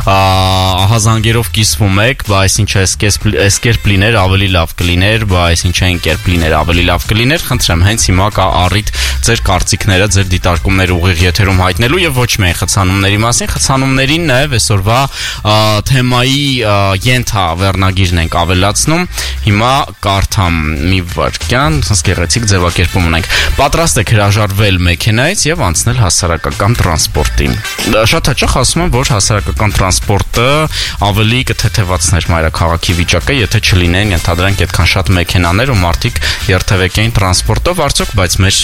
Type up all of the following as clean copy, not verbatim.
Ահազանգերով կիսվում եք, բայց ինչ այս կերպ լիներ ավելի լավ կլիներ, բայց ինչ այն կերպ լիներ ավելի լավ կլիներ, խնդրեմ, հենց հիմա կա առիթ ձեր կարծիքները, ձեր դիտարկումները ուղիղ եթերում հայտնելու եւ ոչ միայն խցանումների մասին, խցանումներին նաեւ այսօրվա թեմայի ենթա վերնագիրն ենք ավելացնում։ Հիմա կարդամ մի վարքյան, ասես գեղեցիկ ձևակերպում ունենք։ Պատրաստ եք հրաժարվել մեքենայից եւ անցնել հասարակական տրանսպորտին։ Շատ հաճախ ասում են, որ հասարակական տրանսպորտը ավելի կթեթևացներ մայրաքաղաքի վիճակը, եթե չլինեն ենթադրենք այդքան շատ մեքենաներ ու մարդիկ երթևեկային տրանսպորտով, արդյոք բայց մեր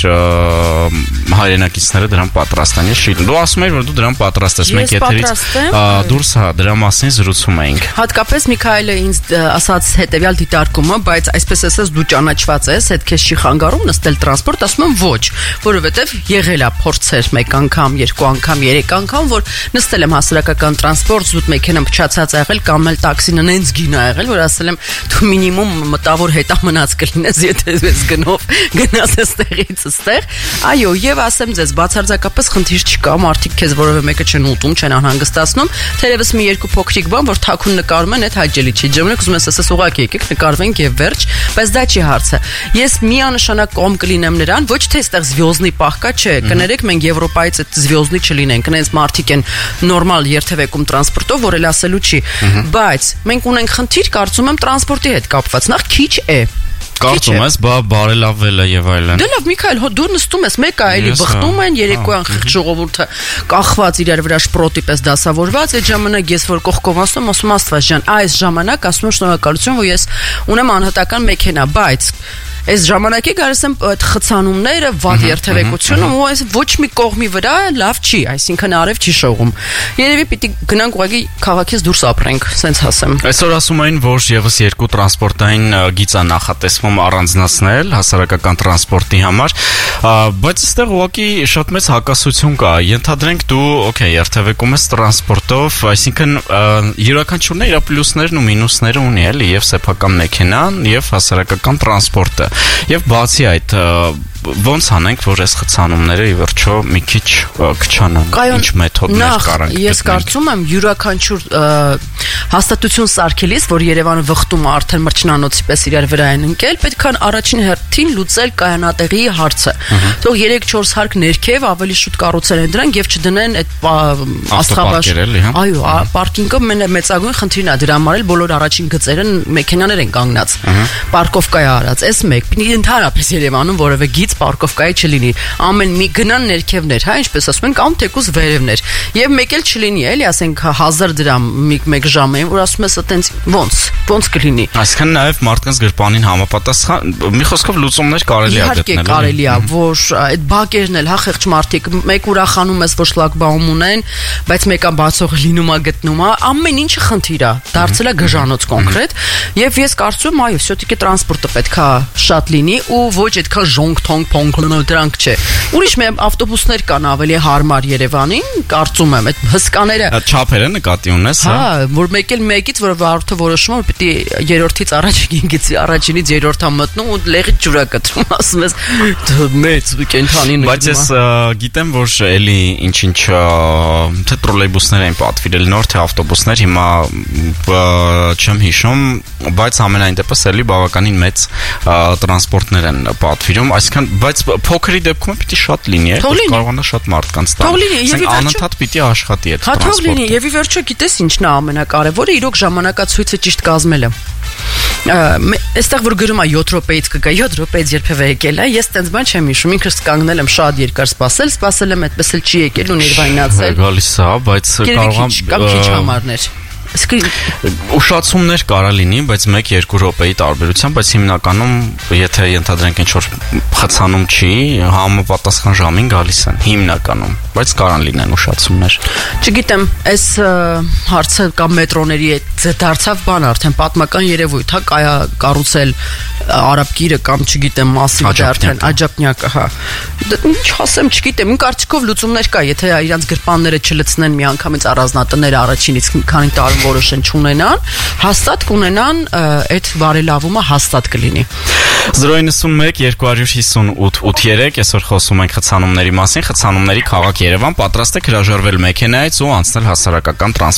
հայրենակիցները դրան պատրաստ են։ Դու ասում ես, որ դու դրան պատրաստ ես, մենք եթերից դուրս դրա մասին զրուցում էինք։ Հատկապես Միքայելը ինձ ասաց հետեւյալ դիտարկումը, բայց այսպես ասած դու ճանաչված ես, այդ քեզ չի խանգարում նստել տրանսպորտ, ասում եմ ոչ, որովհետեւ եղել է փորձեր մեկ անգամ, երկու անգամ, երեք անգամ, որ նստել եմ հասարակական տրանսպորտ, զուտ մեքենա փչացած ա եղել կամ էլ տաքսին նենց գին ա եղել, որ ասել եմ դու մինիմում մտավոր հետա մնաց կլինես, եթե ես գնով գնաս այստեղից այստեղ։ Այո, եւ ասեմ ձեզ, բացարձակապես խնդիր չկա, մարդիկ քեզ որևէ մեկը չեն ուտում, չեն անհանգստացնում, թերևս մի երկու փոքրիկ բան, որ թաքուն նկարում են, այդ հաճելի չի։ Ժամանակ ուզում ես ասես ուղակի եկեք նկարվենք եւ վերջ, բայց դա չի հարցը։ Ես միանշանակ կողմ կլինեմ նրան, ոչ թե այստեղ զվյոզնի պահ կա, չէ, կներեք մենք Եվրոպայից այդ զվյոզնի չլինենք, այնպես մարդիկ են նորմալ երթևեկում տրանսպորտով, որ էլ ասելու չի, բայց մենք ունենք խնդիր, կարծում եմ տրանսպորտի հետ կապված, նախ քիչ է։ Կարծում ես, բարելավվել է եւ այլն։ Դե լավ, Միքայել, դու նստում ես, մեկը այլի բխտում են, երեկոյան խիղճ ժողովուրդը կախված իրար վրա շպրոտի պես դասավորված, այդ ժամանակ ես որ կողքով ասում Աստված ջան, այս ժամանակ ասում եմ շնորհակալություն, որ ես ունեմ անհատական մեքենա, բայց այս ժամանակի գալիս եմ այդ խցանումները, վատ երթևեկությունը ու այս ոչ մի կողմի վրա լավ չի, այսինքն արև չի շողում։ Երևի պիտի գնանք ուղղակի քաղաքից դուրս ապրենք, սենց ասեմ։ Այսօր ասում էին, որ եւս երկու տրանսպորտային գիծ է նախատեսվում առանձնացնել հասարակական տրանսպորտի համար, բայց այստեղ ուղղակի շատ մեծ հակասություն կա։ Ենթադրենք դու, օքեյ, երթևեկում ես տրանսպորտով, այսինքն յուրաքանչյուրն իր պլյուսներն ու մինուսները ունի, էլի, եւ սեփական մեքենան, եւ հասարակական տրանսպորտը։ Եվ բացի այդ ոնց անենք, որ այս խցանումները ի վերջո մի քիչ կչանան, ինչ մեթոդներ կարանք գտնել։ Ես կարծում եմ յուրաքանչյուր հաստատություն սարքելիս, որ Երևանը վխտում է արդեն մրջնանոցի պես իրար վրա են ընկել, պետք է առաջին հերթին լուծել կայանատեղի հարցը։ Թող 3-4 հարկ ներքև ավելի շուտ կառուցել են դրանք եւ չդնեն այդ աստղաբաշխ։ Այո, պարկինգը մեծագույն խնդիրն է, դրա համար էլ բոլոր առաջին գծերը մեքենաներ են կանգնած։ Պարկովկա է արած, այս մեկ պիտի ընդհանրապես Երևանում որևէ գիծ պարկովկայի չլինի։ Ամեն մի գնան ներքևներ, հա, ինչպես ասում են, կամ թեկուզ վերևներ։ Եվ մեկ էլ չլինի, էլի, ասենք 1000 դրամ մեկ ժամին, որ ասում ես այտենց ոնց կլինի։ Այսինքն նաև մարդկանց գրպանին համապատասխան մի խոսքով լուծումներ կարելի է գտնել։ Իհարկե կարելի է, որ այդ բակերն էլ հա խեղճ մարդիկ մեկ ուրախանում ես, որ շլագբաում ունեն, բայց մեկը բացողը լինում է գտնում է, ամեն ինչը խնդիր է, դարձել է գժանոց կոնկրետ, եւ ես կարծում եմ, այո, всё-таки տրանսպորտը պետքա շատ լինի ու ոչ այդքան ժոնգ-թոնգ փոնքլնով դրանք չէ։ Ուրիշ մի ավտոբուսներ կան ավելի հարմար Երևանին, կարծում եմ, այդ հսկաները չափերը նկատի ունես, հա, որ մեկ էլ մեկից, որ վարորդը որոշում է, պիտի երրորդից առաջինից երրորդը մտնում ու լեղից ջուրա կտրում, ասում ես մեծ կենթանին։ Բայց ես գիտեմ, որ էլի ինչ-ինչ թե տրոլեյբուսներ են պատվիրել նոր, թե ավտոբուսներ, հիմա չեմ հիշում, բայց ամենայն դեպս էլի բավականին մեծ տրանսպորտներ են պատվիրում, այսինքն, բայց փոքրի դեպքում պիտի շատ լինի, որ կարողանա շատ մարդկանց տալ։ Ասենք անընդհատ պիտի աշխատի այդ տրանսպորտը։ Թող լինի, եւ ի վերջո գիտես ինչն է ամենակարևորը, իրոք ժամանակացույցը ճիշտ կազմելը։ Այստեղ որ գրում է 7 րոպեից կգա, 7 րոպեից երբևէ եկել է, ես տենց բան չեմ հիշում, ինքս կանգնել եմ շատ երկար սպասել եմ, այդպես էլ չի եկել ու ներվայնացել։ Գալիս է, բայց կարող եմ քիչ համարներ։ Ուշացումներ կարա լինի, բայց 1-2 րոպեի տարբերությամբ, բայց հիմնականում, եթե ենթադրենք ինչ-որ խցանում չի, համապատասխան ժամին գալիս են, հիմնականում, բայց կարան լինեն ուշացումներ։ Չգիտեմ, այս հարցը կամ մետրոների դարձավ բան արդեն պատմական երևույթ, հա, կառուցել արաբկիրը կամ չգիտեմ, մասիվ արդեն աջափնյակը, հա։ Ինչ ասեմ, չգիտեմ, իմ կարծիքով լուծումներ կա, եթե իրանց գրպանները չլցնեն միանգամից առանձնատները առաջինից քանի տարի որոշեն չունենան, հաստատ կունենան այդ բարելավումը հաստատ կլինի։ 091 258 83 այսօր խոսում ենք խցանումների մասին, խցանումների քաղաք Երևան, պատրաստ եք հրաժարվել մեքենայից ու անցնել հասարակական տրանսպորտ